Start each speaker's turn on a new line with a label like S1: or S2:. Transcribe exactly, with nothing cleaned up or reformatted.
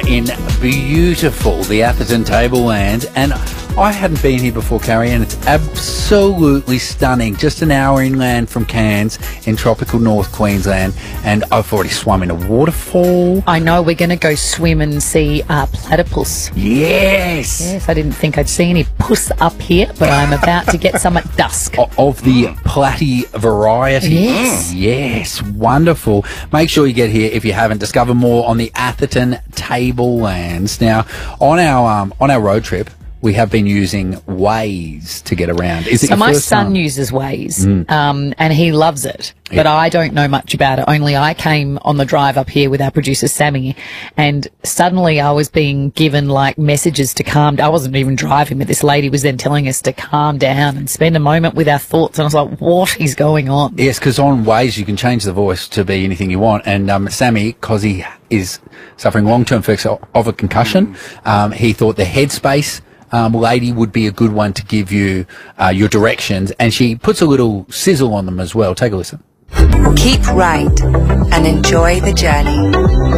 S1: in beautiful, the Atherton Tablelands, and I hadn't been here before, Carrie, and it's absolutely stunning. Just an hour inland from Cairns in tropical North Queensland, and I've already swum in a waterfall.
S2: I know, we're going to go swim and see uh, platypus.
S1: Yes!
S2: Yes, I didn't think I'd see any puss up here, but I'm about to get some at dusk.
S1: O- Of the platy variety.
S2: Yes.
S1: Yes, wonderful. Make sure you get here if you haven't. Discover more on the Atherton Tablelands. Now, on our um, on our road trip, we have been using Waze to get around. Is it
S2: So
S1: your
S2: my
S1: first
S2: son
S1: time?
S2: uses Waze, um, and he loves it. But I don't know much about it. Only I came on the drive up here with our producer Sammy, and suddenly I was being given like messages to calm down. I wasn't even driving, but this lady was then telling us to calm down and spend a moment with our thoughts. And I was like, what is going on?
S1: Yes, because on Waze you can change the voice to be anything you want. And um, Sammy, because he is suffering long-term effects of of a concussion, um, he thought the Headspace Um, lady would be a good one to give you uh, your directions, and she puts a little sizzle on them as well. Take a listen.
S3: Keep right and enjoy the journey.